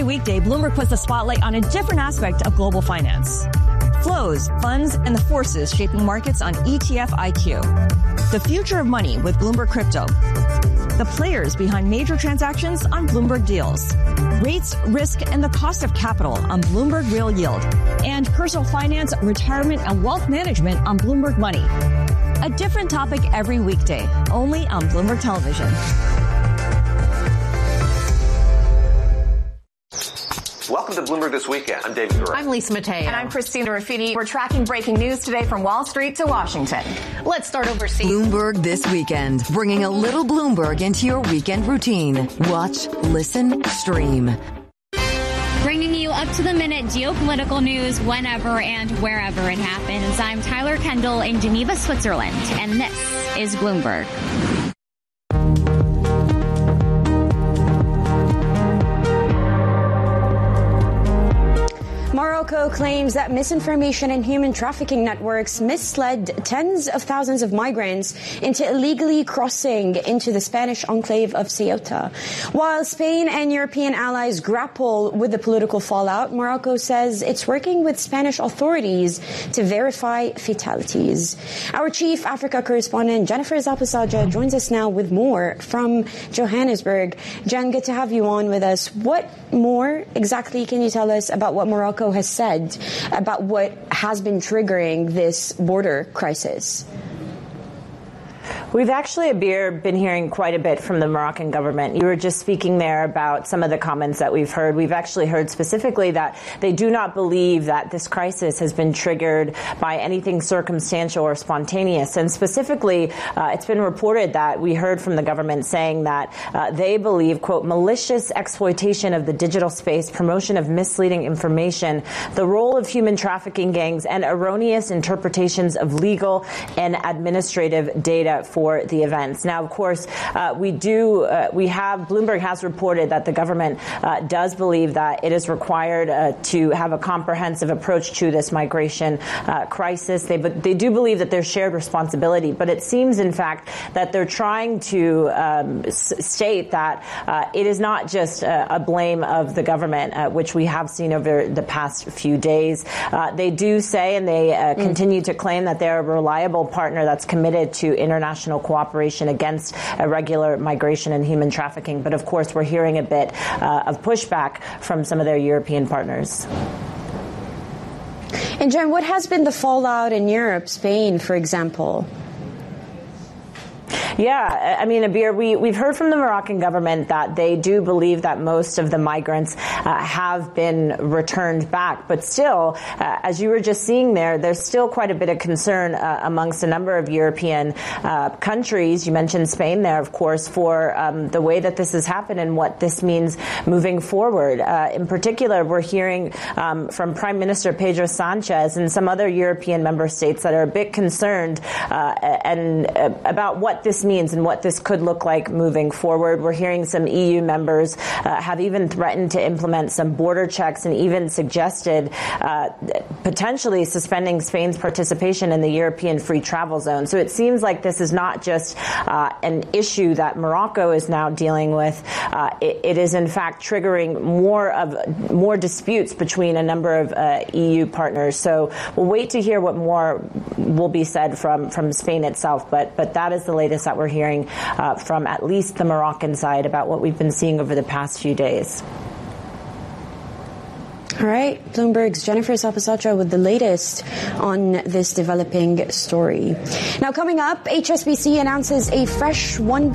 weekday, Bloomberg puts the spotlight on a different aspect of global finance. Flows, funds, and the forces shaping markets on ETF IQ. The future of money with Bloomberg Crypto. The players behind major transactions on Bloomberg Deals. Rates, risk, and the cost of capital on Bloomberg Real Yield. And personal finance, retirement, and wealth management on Bloomberg Money. A different topic every weekday, only on Bloomberg Television. Welcome to Bloomberg This Weekend. I'm David Gura. I'm Lisa Mateo. And I'm Christina Ruffini. We're tracking breaking news today from Wall Street to Washington. Let's start overseas. Bloomberg This Weekend, bringing a little Bloomberg into your weekend routine. Watch, listen, stream. Bringing you up-to-the-minute geopolitical news whenever and wherever it happens. I'm Tyler Kendall in Geneva, Switzerland, and this is Bloomberg. Morocco claims that misinformation and human trafficking networks misled tens of thousands of migrants into illegally crossing into the Spanish enclave of Ceuta. While Spain and European allies grapple with the political fallout, Morocco says it's working with Spanish authorities to verify fatalities. Our chief Africa correspondent, Jennifer Zapasaja, joins us now with more from Johannesburg. Jen, good to have you on with us. What more exactly can you tell us about what Morocco has said about what has been triggering this border crisis? We've actually, Abir, been hearing quite a bit from the Moroccan government. You were just speaking there about some of the comments that we've heard. We've actually heard specifically that they do not believe that this crisis has been triggered by anything circumstantial or spontaneous. And specifically, it's been reported that we heard from the government saying that they believe, quote, malicious exploitation of the digital space, promotion of misleading information, the role of human trafficking gangs, and erroneous interpretations of legal and administrative data for the events. Now, of course, Bloomberg has reported that the government does believe that it is required to have a comprehensive approach to this migration crisis. They do believe that there's shared responsibility, but it seems, in fact, that they're trying to state that it is not just a blame of the government, which we have seen over the past few days. They do say, and they continue to claim, that they're a reliable partner that's committed to international cooperation against irregular migration and human trafficking. But of course, we're hearing a bit of pushback from some of their European partners. And Jen, what has been the fallout in Europe, Spain, for example? Yeah, I mean, Abir, we've heard from the Moroccan government that they do believe that most of the migrants have been returned back. But still, as you were just seeing there, there's still quite a bit of concern amongst a number of European countries. You mentioned Spain there, of course, for the way that this has happened and what this means moving forward. In particular, we're hearing from Prime Minister Pedro Sanchez and some other European member states that are a bit concerned about what this means and what this could look like moving forward. We're hearing some EU members have even threatened to implement some border checks and even suggested potentially suspending Spain's participation in the European free travel zone. So it seems like this is not just an issue that Morocco is now dealing with. It is in fact triggering more disputes between a number of EU partners. So we'll wait to hear what more will be said from Spain itself. But that is the latest that we're hearing from at least the Moroccan side about what we've been seeing over the past few days. All right, Bloomberg's Jennifer Zapasaja with the latest on this developing story. Now coming up, HSBC announces a fresh $1 billion